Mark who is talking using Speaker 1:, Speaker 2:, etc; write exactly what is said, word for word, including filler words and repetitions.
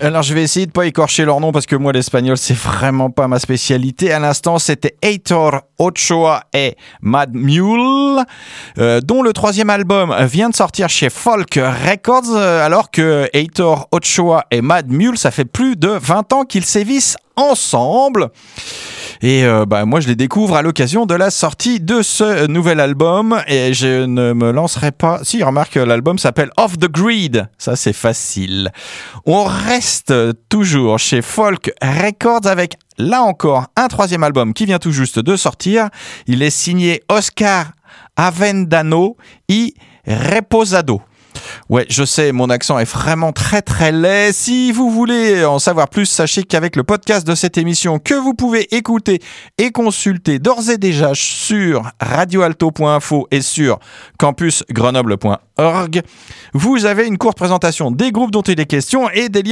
Speaker 1: Alors je vais essayer de pas écorcher leur nom parce que moi l'espagnol c'est vraiment pas ma spécialité. À l'instant c'était Heitor Ochoa et Mad Mule, euh, dont le troisième album vient de sortir chez Folk Records, alors que Heitor Ochoa et Mad Mule, ça fait plus de vingt ans qu'ils sévissent ensemble. Et euh, bah, moi je les découvre à l'occasion de la sortie de ce nouvel album et je ne me lancerai pas... Si, remarque, l'album s'appelle Off the Grid, ça c'est facile. On reste toujours chez Folk Records avec, là encore, un troisième album qui vient tout juste de sortir. Il est signé Oscar Avendano y Reposado. Ouais, je sais, mon accent est vraiment très très laid. Si vous voulez en savoir plus, sachez qu'avec le podcast de cette émission que vous pouvez écouter et consulter d'ores et déjà sur radio alto point info et sur campus grenoble point org, vous avez une courte présentation des groupes dont il est question et des liens